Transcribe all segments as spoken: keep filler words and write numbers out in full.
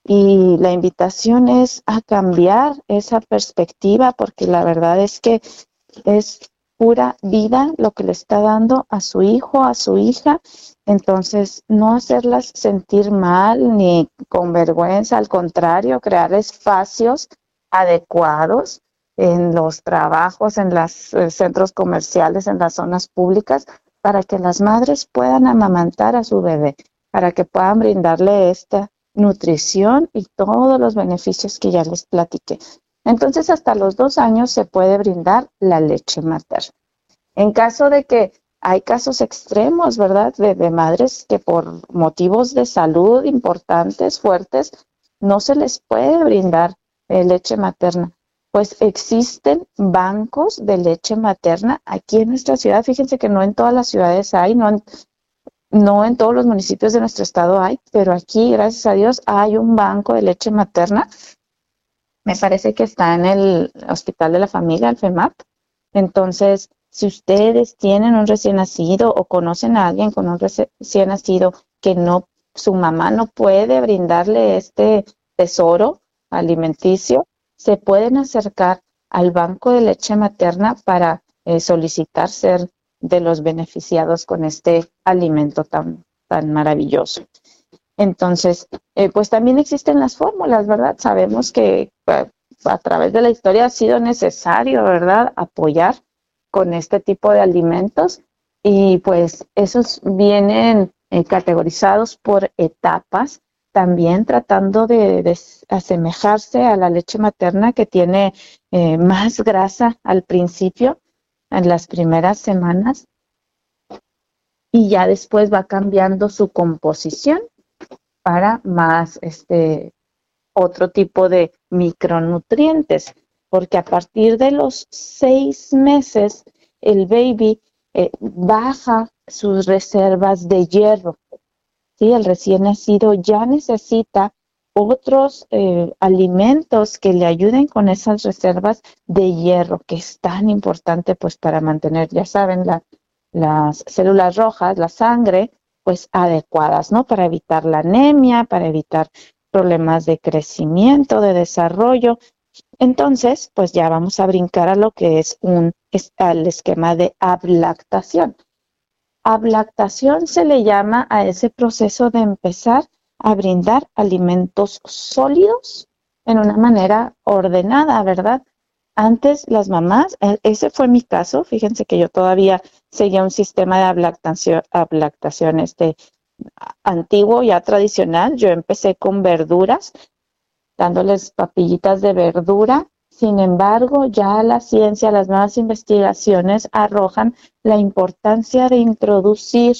Y la invitación es a cambiar esa perspectiva, porque la verdad es que es pura vida lo que le está dando a su hijo, a su hija. Entonces, no hacerlas sentir mal ni con vergüenza, al contrario, crear espacios adecuados en los trabajos, en los eh, centros comerciales, en las zonas públicas, para que las madres puedan amamantar a su bebé, para que puedan brindarle esta nutrición y todos los beneficios que ya les platiqué. Entonces, hasta los dos años se puede brindar la leche materna. En caso de que hay casos extremos, ¿verdad? De, de madres que por motivos de salud importantes, fuertes, no se les puede brindar eh, leche materna. Pues existen bancos de leche materna aquí en nuestra ciudad. Fíjense que no en todas las ciudades hay, no en, no en todos los municipios de nuestro estado hay, pero aquí, gracias a Dios, hay un banco de leche materna. Me parece que está en el Hospital de la Familia, el FEMAP. Entonces, si ustedes tienen un recién nacido o conocen a alguien con un recién nacido que no, su mamá no puede brindarle este tesoro alimenticio, se pueden acercar al banco de leche materna para eh, solicitar ser de los beneficiados con este alimento tan, tan maravilloso. Entonces, eh, pues también existen las fórmulas, ¿verdad? Sabemos que eh, a través de la historia ha sido necesario, ¿verdad?, apoyar con este tipo de alimentos y pues esos vienen eh, categorizados por etapas, también tratando de, de asemejarse a la leche materna que tiene eh, más grasa al principio, en las primeras semanas, y ya después va cambiando su composición para más este otro tipo de micronutrientes, porque a partir de los seis meses el baby eh, baja sus reservas de hierro, ¿sí? El recién nacido ya necesita otros eh, alimentos que le ayuden con esas reservas de hierro, que es tan importante pues para mantener, ya saben, la, las células rojas, la sangre, pues adecuadas, ¿no? Para evitar la anemia, para evitar problemas de crecimiento, de desarrollo. Entonces, pues ya vamos a brincar a lo que es un, es, al esquema de ablactación. Ablactación se le llama a ese proceso de empezar a brindar alimentos sólidos en una manera ordenada, ¿verdad? Antes las mamás, ese fue mi caso, fíjense que yo todavía seguía un sistema de ablactación, ablactación este, antiguo, ya tradicional. Yo empecé con verduras, dándoles papillitas de verdura. Sin embargo, ya la ciencia, las nuevas investigaciones arrojan la importancia de introducir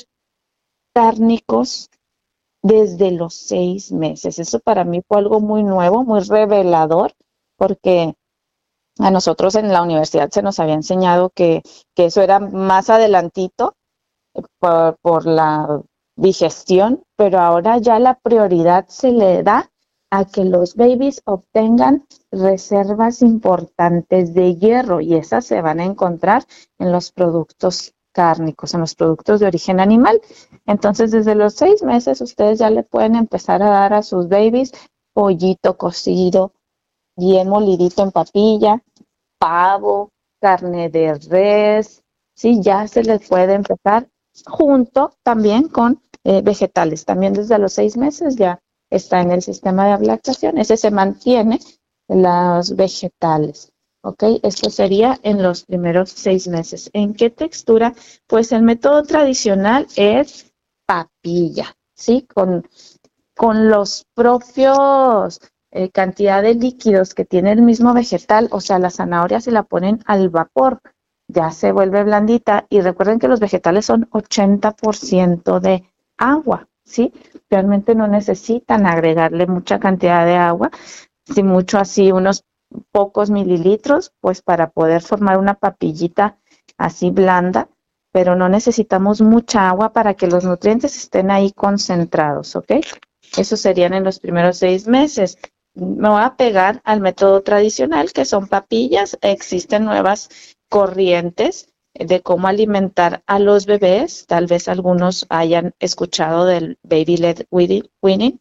cárnicos desde los seis meses. Eso para mí fue algo muy nuevo, muy revelador, porque a nosotros en la universidad se nos había enseñado que, que eso era más adelantito por, por la digestión, pero ahora ya la prioridad se le da a que los babies obtengan reservas importantes de hierro, y esas se van a encontrar en los productos cárnicos, en los productos de origen animal. Entonces, desde los seis meses ustedes ya le pueden empezar a dar a sus babies pollito cocido, bien molidito en papilla, pavo, carne de res, sí, ya se les puede empezar junto también con eh, vegetales. También desde los seis meses ya está en el sistema de ablactación. Ese se mantiene en los vegetales, ¿ok? Esto sería en los primeros seis meses. ¿En qué textura? Pues el método tradicional es papilla, ¿sí? Con, con los propios eh, cantidad de líquidos que tiene el mismo vegetal, o sea, la zanahoria se la ponen al vapor, ya se vuelve blandita, y recuerden que los vegetales son ochenta por ciento de agua, ¿sí? Realmente no necesitan agregarle mucha cantidad de agua, si mucho así unos pocos mililitros, pues para poder formar una papillita así blanda, pero no necesitamos mucha agua para que los nutrientes estén ahí concentrados, ¿ok? Eso serían en los primeros seis meses. Me voy a pegar al método tradicional, que son papillas. Existen nuevas corrientes de cómo alimentar a los bebés. Tal vez algunos hayan escuchado del baby led weaning,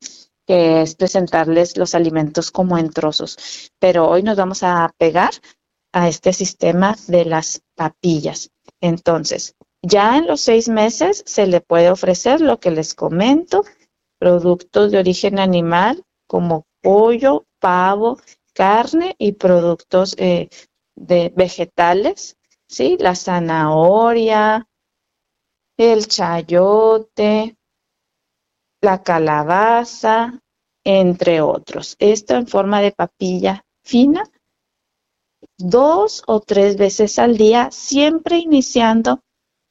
que es presentarles los alimentos como en trozos. Pero hoy nos vamos a pegar a este sistema de las papillas. Entonces, ya en los seis meses se le puede ofrecer lo que les comento, productos de origen animal como pollo, pavo, carne y productos eh, de vegetales, ¿sí? La zanahoria, el chayote, la calabaza, entre otros. Esto en forma de papilla fina, dos o tres veces al día, siempre iniciando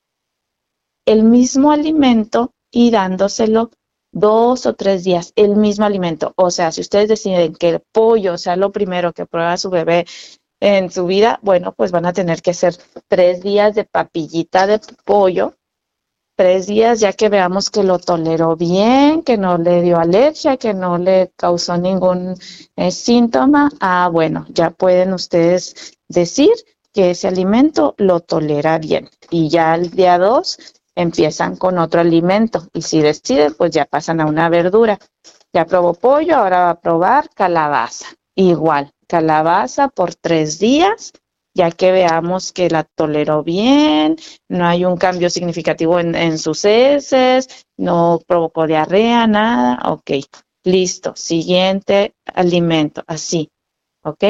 el mismo alimento y dándoselo dos o tres días, el mismo alimento. O sea, si ustedes deciden que el pollo sea lo primero que prueba su bebé en su vida, bueno, pues van a tener que hacer tres días de papillita de pollo, tres días ya que veamos que lo toleró bien, que no le dio alergia, que no le causó ningún eh, síntoma. Ah, bueno, ya pueden ustedes decir que ese alimento lo tolera bien. Y ya el día dos empiezan con otro alimento. Y si deciden, pues ya pasan a una verdura. Ya probó pollo, ahora va a probar calabaza. Igual, calabaza por tres días, ya que veamos que la toleró bien, no hay un cambio significativo en, en sus heces, no provocó diarrea, nada. Ok, listo. Siguiente alimento, así. Ok.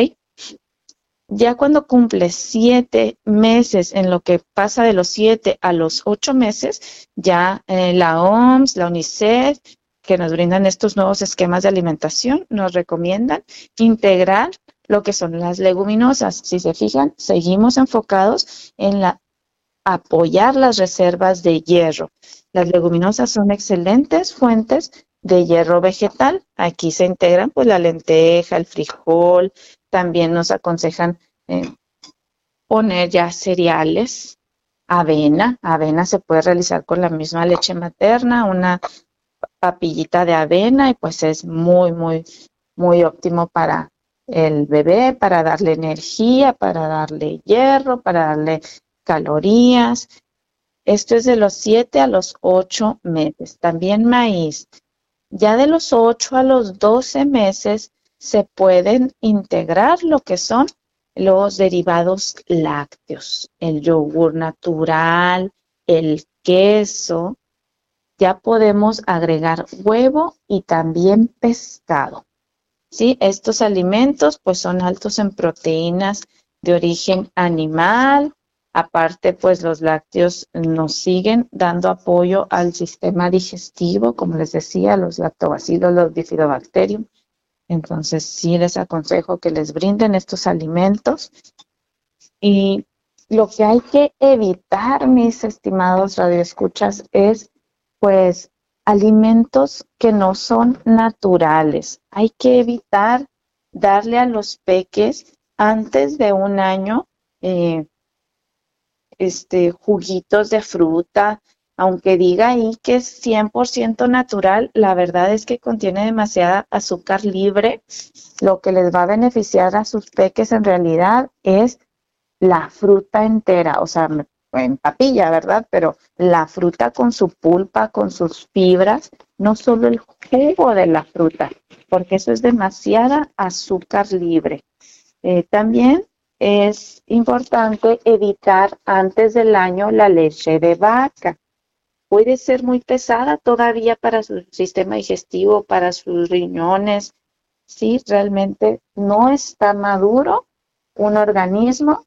Ya cuando cumple siete meses, en lo que pasa de los siete a los ocho meses, ya eh, la O M S, la UNICEF, que nos brindan estos nuevos esquemas de alimentación, nos recomiendan integrar lo que son las leguminosas. Si se fijan, seguimos enfocados en la, apoyar las reservas de hierro. Las leguminosas son excelentes fuentes de hierro vegetal. Aquí se integran pues la lenteja, el frijol. También nos aconsejan eh, poner ya cereales, avena. Avena se puede realizar con la misma leche materna, una papillita de avena, y pues es muy, muy, muy óptimo para el bebé, para darle energía, para darle hierro, para darle calorías. Esto es de los siete a los ocho meses. También maíz. Ya de los ocho a los doce meses se pueden integrar lo que son los derivados lácteos, el yogur natural, el queso. Ya podemos agregar huevo y también pescado. ¿Sí? Estos alimentos pues son altos en proteínas de origen animal. Aparte, pues los lácteos nos siguen dando apoyo al sistema digestivo, como les decía, los lactobacilos, los bifidobacterium. Entonces, sí les aconsejo que les brinden estos alimentos. Y lo que hay que evitar, mis estimados radioescuchas, es, pues, alimentos que no son naturales. Hay que evitar darle a los peques antes de un año eh, este, juguitos de fruta, aunque diga ahí que es cien por ciento natural, la verdad es que contiene demasiada azúcar libre. Lo que les va a beneficiar a sus peques en realidad es la fruta entera, o sea, en papilla, ¿verdad? Pero la fruta con su pulpa, con sus fibras, no solo el jugo de la fruta, porque eso es demasiada azúcar libre. Eh, también es importante evitar antes del año la leche de vaca. Puede ser muy pesada todavía para su sistema digestivo, para sus riñones. Sí, realmente no está maduro un organismo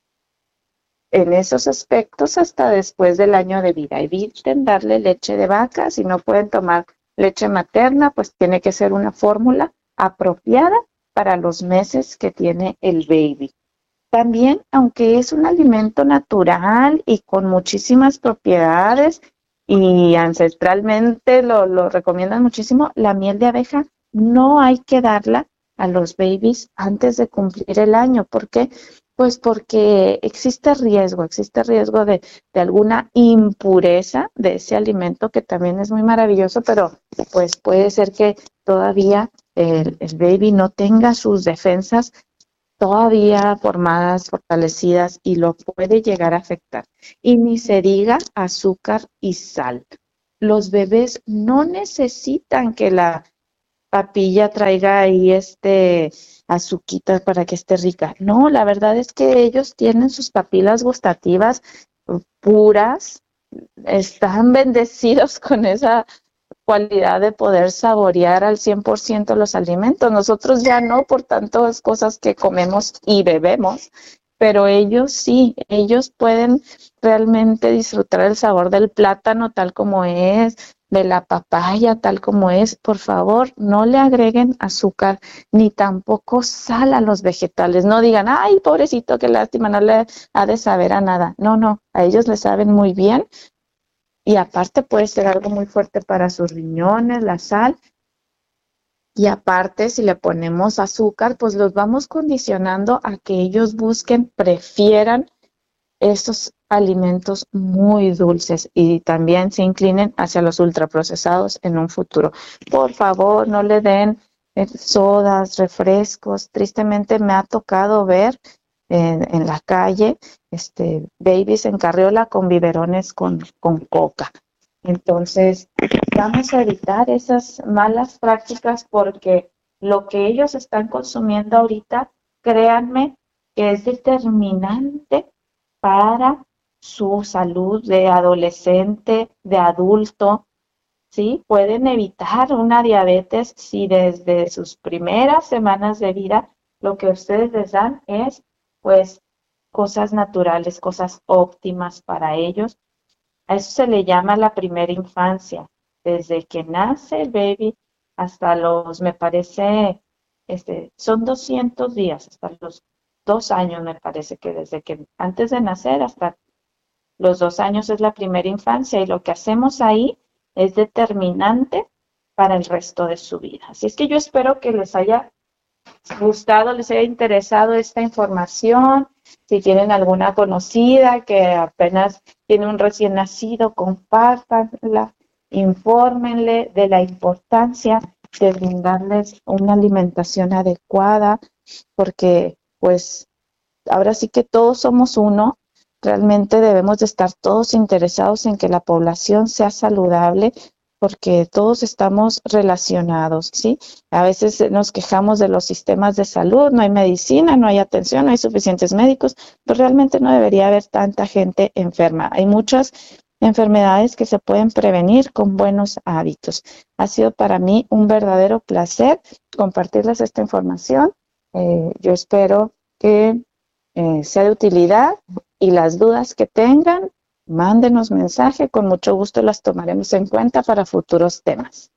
en esos aspectos hasta después del año de vida. Eviten darle leche de vaca. Si no pueden tomar leche materna, pues tiene que ser una fórmula apropiada para los meses que tiene el baby. También, aunque es un alimento natural y con muchísimas propiedades y ancestralmente lo, lo recomiendan muchísimo, la miel de abeja no hay que darla a los babies antes de cumplir el año. ¿Por qué? Pues porque existe riesgo, existe riesgo de, de alguna impureza de ese alimento, que también es muy maravilloso, pero pues puede ser que todavía el, el baby no tenga sus defensas todavía formadas, fortalecidas, y lo puede llegar a afectar. Y ni se diga azúcar y sal. Los bebés no necesitan que la papilla traiga ahí este azuquita para que esté rica. No, la verdad es que ellos tienen sus papilas gustativas puras, están bendecidos con esa cualidad de poder saborear al cien por ciento los alimentos. Nosotros ya no, por tantas cosas que comemos y bebemos, pero ellos sí, ellos pueden realmente disfrutar el sabor del plátano tal como es, de la papaya tal como es. Por favor, no le agreguen azúcar ni tampoco sal a los vegetales. No digan, ay, pobrecito, qué lástima, no le ha de saber a nada. No, no, a ellos les saben muy bien. Y aparte puede ser algo muy fuerte para sus riñones, la sal. Y aparte, si le ponemos azúcar, pues los vamos condicionando a que ellos busquen, prefieran esos alimentos muy dulces y también se inclinen hacia los ultraprocesados en un futuro. Por favor, no le den eh, sodas, refrescos. Tristemente me ha tocado ver en, en la calle este, babies en carriola con biberones con, con coca. Entonces, vamos a evitar esas malas prácticas porque lo que ellos están consumiendo ahorita, créanme, que es determinante para su salud de adolescente, de adulto, ¿sí? Pueden evitar una diabetes si desde sus primeras semanas de vida lo que ustedes les dan es, pues, cosas naturales, cosas óptimas para ellos. A eso se le llama la primera infancia, desde que nace el baby hasta los, me parece, este, son doscientos días, hasta los dos años me parece que desde que antes de nacer hasta los dos años es la primera infancia y lo que hacemos ahí es determinante para el resto de su vida. Así es que yo espero que les haya gustado, les haya interesado esta información. Si tienen alguna conocida que apenas tiene un recién nacido, compártanla, infórmenle de la importancia de brindarles una alimentación adecuada, porque pues ahora sí que todos somos uno. Realmente debemos de estar todos interesados en que la población sea saludable, porque todos estamos relacionados, ¿sí? A veces nos quejamos de los sistemas de salud, no hay medicina, no hay atención, no hay suficientes médicos, pero realmente no debería haber tanta gente enferma. Hay muchas enfermedades que se pueden prevenir con buenos hábitos. Ha sido para mí un verdadero placer compartirles esta información. Eh, yo espero que eh, sea de utilidad y las dudas que tengan, mándenos mensaje, con mucho gusto las tomaremos en cuenta para futuros temas.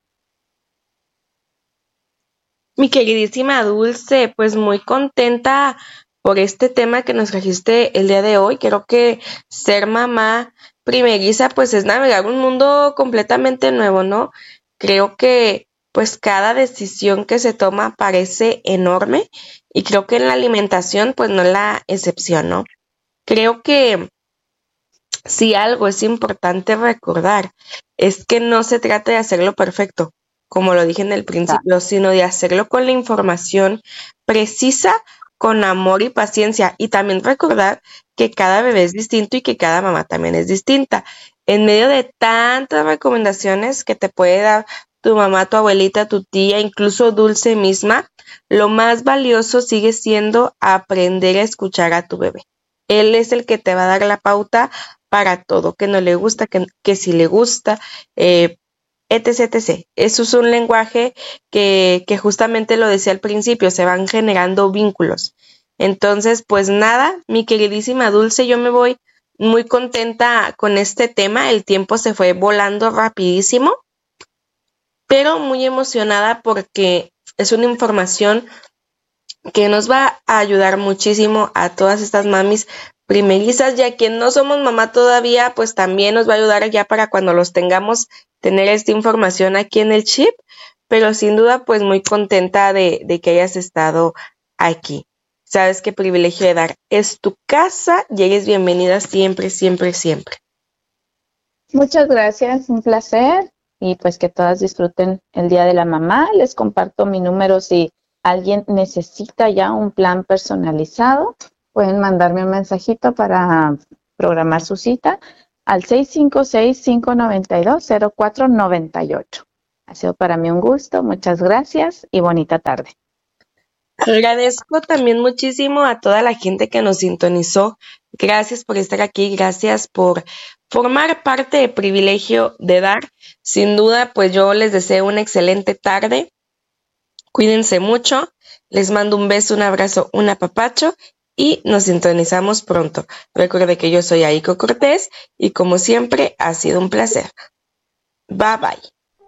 Mi queridísima Dulce, pues muy contenta por este tema que nos trajiste el día de hoy. Creo que ser mamá primeriza pues es navegar un mundo completamente nuevo, ¿no? Creo que pues cada decisión que se toma parece enorme y creo que en la alimentación pues no es la excepción, ¿no? Creo que si algo es importante recordar es que no se trata de hacerlo perfecto, como lo dije en el principio, sino de hacerlo con la información precisa, con amor y paciencia. Y también recordar que cada bebé es distinto y que cada mamá también es distinta. En medio de tantas recomendaciones que te puede dar tu mamá, tu abuelita, tu tía, incluso Dulce misma, lo más valioso sigue siendo aprender a escuchar a tu bebé. Él es el que te va a dar la pauta para todo, que no le gusta, que, que si le gusta, eh, etc, etcétera. Eso es un lenguaje que, que justamente lo decía al principio, se van generando vínculos. Entonces, pues nada, mi queridísima Dulce, yo me voy muy contenta con este tema, el tiempo se fue volando rapidísimo, pero muy emocionada porque es una información que nos va a ayudar muchísimo a todas estas mamis primerizas, ya que no somos mamá todavía, pues también nos va a ayudar ya para cuando los tengamos tener esta información aquí en el chip, pero sin duda pues muy contenta de, de que hayas estado aquí. Sabes qué privilegio de dar, es tu casa y eres bienvenida siempre, siempre, siempre. Muchas gracias, un placer y pues que todas disfruten el Día de la Mamá. Les comparto mi número si alguien necesita ya un plan personalizado. Pueden mandarme un mensajito para programar su cita al seis cinco seis, cinco nueve dos, cero cuatro nueve ocho. Ha sido para mí un gusto, muchas gracias y bonita tarde. Agradezco también muchísimo a toda la gente que nos sintonizó. Gracias por estar aquí, gracias por formar parte del privilegio de dar. Sin duda, pues yo les deseo una excelente tarde. Cuídense mucho. Les mando un beso, un abrazo, un apapacho y nos sintonizamos pronto. Recuerde que yo soy Aiko Cortés y como siempre ha sido un placer. Bye bye.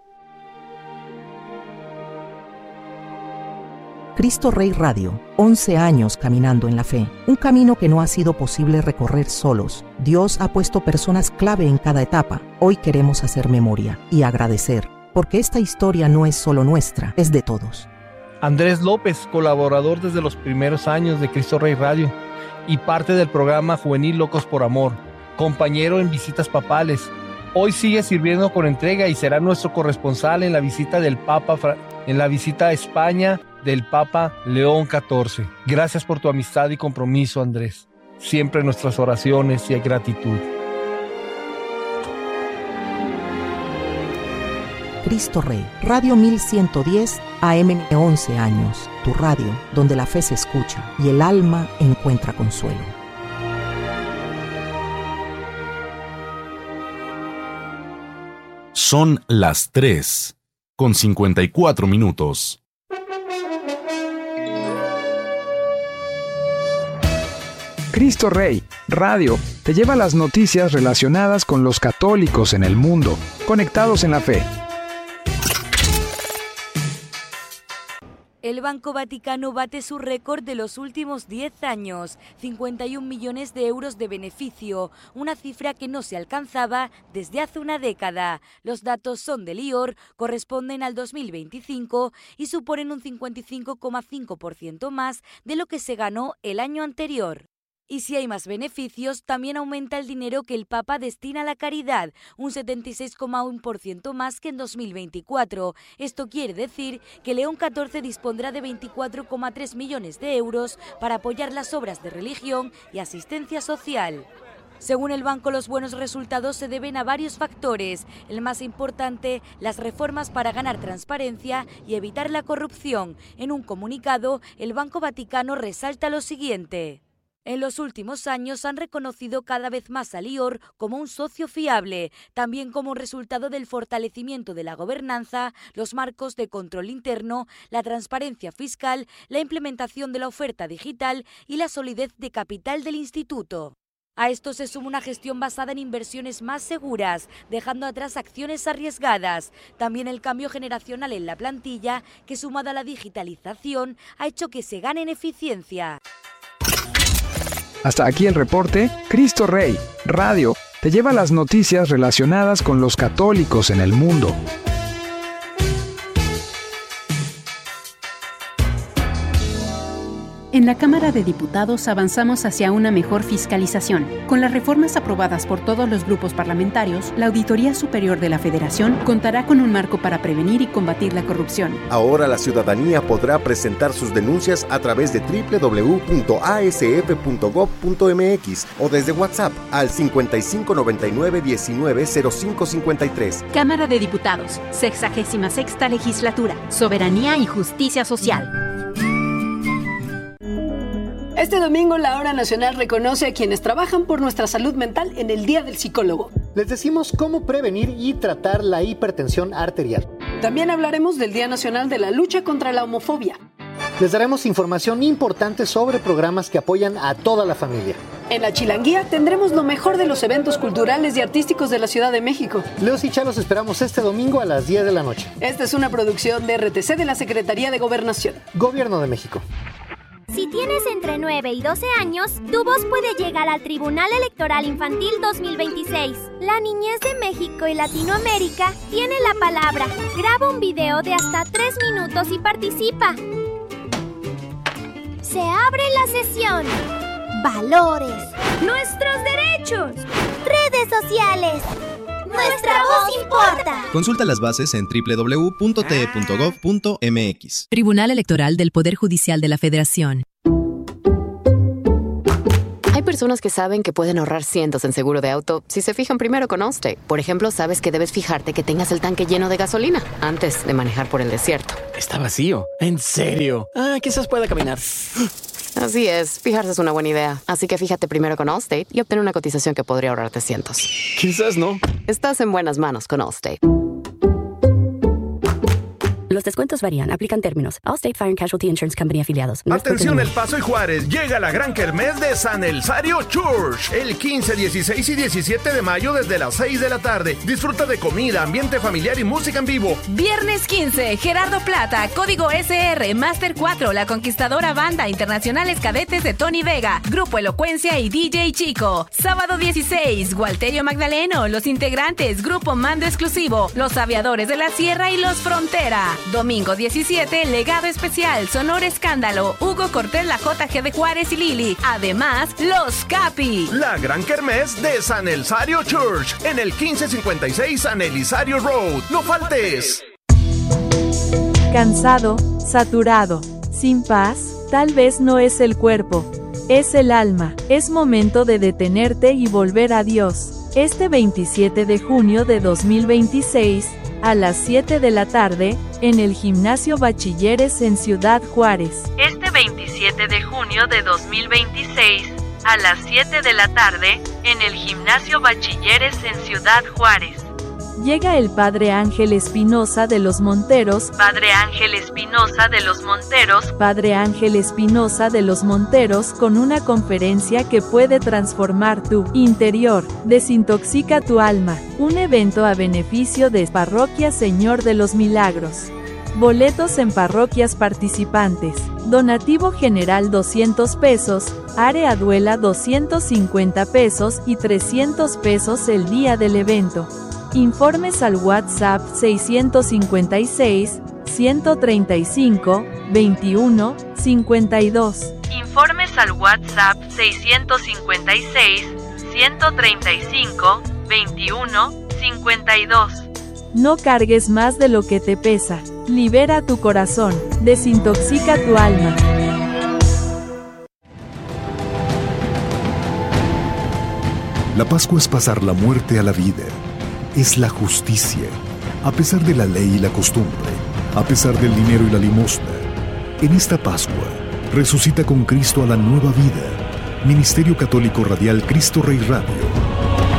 Cristo Rey Radio, once años caminando en la fe, un camino que no ha sido posible recorrer solos. Dios ha puesto personas clave en cada etapa. Hoy queremos hacer memoria y agradecer, porque esta historia no es solo nuestra, es de todos. Andrés López, colaborador desde los primeros años de Cristo Rey Radio y parte del programa Juvenil Locos por Amor, compañero en visitas papales. Hoy sigue sirviendo con entrega y será nuestro corresponsal en la visita del Papa, en la visita a España del Papa León catorce. Gracias por tu amistad y compromiso, Andrés. Siempre nuestras oraciones y gratitud. Cristo Rey, Radio mil ciento diez A M, once años. Tu radio, donde la fe se escucha y el alma encuentra consuelo. Son las tres, con cincuenta y cuatro minutos. Cristo Rey Radio te lleva las noticias relacionadas con los católicos en el mundo, conectados en la fe. El Banco Vaticano bate su récord de los últimos diez años, cincuenta y un millones de euros de beneficio, una cifra que no se alcanzaba desde hace una década. Los datos son del I O R, corresponden al dos mil veinticinco y suponen un cincuenta y cinco coma cinco por ciento más de lo que se ganó el año anterior. Y si hay más beneficios, también aumenta el dinero que el Papa destina a la caridad, un setenta y seis coma uno por ciento más que en dos mil veinticuatro. Esto quiere decir que León catorce dispondrá de veinticuatro coma tres millones de euros para apoyar las obras de religión y asistencia social. Según el banco, los buenos resultados se deben a varios factores. El más importante, las reformas para ganar transparencia y evitar la corrupción. En un comunicado, el Banco Vaticano resalta lo siguiente. En los últimos años han reconocido cada vez más al I O R como un socio fiable, también como resultado del fortalecimiento de la gobernanza, los marcos de control interno, la transparencia fiscal, la implementación de la oferta digital y la solidez de capital del instituto. A esto se suma una gestión basada en inversiones más seguras, dejando atrás acciones arriesgadas. También el cambio generacional en la plantilla, que sumada a la digitalización, ha hecho que se gane en eficiencia. Hasta aquí el reporte. Cristo Rey Radio te lleva las noticias relacionadas con los católicos en el mundo. En la Cámara de Diputados avanzamos hacia una mejor fiscalización. Con las reformas aprobadas por todos los grupos parlamentarios, la Auditoría Superior de la Federación contará con un marco para prevenir y combatir la corrupción. Ahora la ciudadanía podrá presentar sus denuncias a través de doble u doble u doble u punto a s f punto gob punto m x o desde WhatsApp al cincuenta y cinco noventa y nueve diecinueve cero cinco cincuenta y tres. Cámara de Diputados, sexagésima sexta Legislatura, Soberanía y Justicia Social. Este domingo la Hora Nacional reconoce a quienes trabajan por nuestra salud mental en el Día del Psicólogo. Les decimos cómo prevenir y tratar la hipertensión arterial. También hablaremos del Día Nacional de la Lucha contra la Homofobia. Les daremos información importante sobre programas que apoyan a toda la familia. En la Chilanguía tendremos lo mejor de los eventos culturales y artísticos de la Ciudad de México. Leos y Chalos esperamos este domingo a las diez de la noche. Esta es una producción de R T C de la Secretaría de Gobernación. Gobierno de México. Si tienes entre nueve y doce años, tu voz puede llegar al Tribunal Electoral Infantil dos mil veintiséis. La niñez de México y Latinoamérica tiene la palabra. Graba un video de hasta tres minutos y participa. Se abre la sesión. Valores. Nuestros derechos. Redes sociales. Nuestra voz importa. Consulta las bases en doble u doble u doble u punto t e punto gob punto m x. Tribunal Electoral del Poder Judicial de la Federación. Hay personas que saben que pueden ahorrar cientos en seguro de auto si se fijan primero con Allstate. Por ejemplo, sabes que debes fijarte que tengas el tanque lleno de gasolina antes de manejar por el desierto. Está vacío. ¿En serio? Ah, quizás pueda caminar. Así es, fijarse es una buena idea. Así que fíjate primero con Allstate y obtén una cotización que podría ahorrarte cientos. Quizás no. Estás en buenas manos con Allstate. Los descuentos varían. Aplican términos. Allstate Fire and Casualty Insurance Company afiliados. No Atención El Paso y Juárez. Llega la gran kermés de San Elsario Church. El quince, dieciséis y diecisiete de mayo desde las seis de la tarde. Disfruta de comida, ambiente familiar y música en vivo. Viernes quince, Gerardo Plata, Código S R, Master cuatro, La Conquistadora Banda, Internacionales Cadetes de Tony Vega, Grupo Elocuencia y D J Chico. Sábado dieciséis, Gualterio Magdaleno, Los Integrantes, Grupo Mando Exclusivo, Los Aviadores de la Sierra y Los Frontera. Domingo diecisiete, Legado Especial, Sonor Escándalo, Hugo Cortés, la J G de Juárez y Lili. Además, Los Capi. La gran kermés de San Elsario Church en el quince cincuenta y seis San Elisario Road. ¡No faltes! Cansado, saturado, sin paz, tal vez no es el cuerpo, es el alma. Es momento de detenerte y volver a Dios. Este veintisiete de junio de dos mil veintiséis, a las siete de la tarde, en el Gimnasio Bachilleres en Ciudad Juárez. Este veintisiete de junio de dos mil veintiséis, a las siete de la tarde, en el Gimnasio Bachilleres en Ciudad Juárez. Llega el Padre Ángel Espinosa de los Monteros, Padre Ángel Espinosa de los Monteros, Padre Ángel Espinosa de los Monteros con una conferencia que puede transformar tu interior, desintoxica tu alma, un evento a beneficio de Parroquia Señor de los Milagros. Boletos en parroquias participantes, donativo general doscientos pesos, área duela doscientos cincuenta pesos y trescientos pesos el día del evento. Informes al WhatsApp seiscientos cincuenta y seis, ciento treinta y cinco, veintiuno, cincuenta y dos. Informes al WhatsApp seiscientos cincuenta y seis, ciento treinta y cinco, veintiuno, cincuenta y dos. No cargues más de lo que te pesa. Libera tu corazón. Desintoxica tu alma. La Pascua es pasar la muerte a la vida. Es la justicia, a pesar de la ley y la costumbre, a pesar del dinero y la limosna. En esta Pascua, resucita con Cristo a la nueva vida. Ministerio Católico Radial Cristo Rey Radio.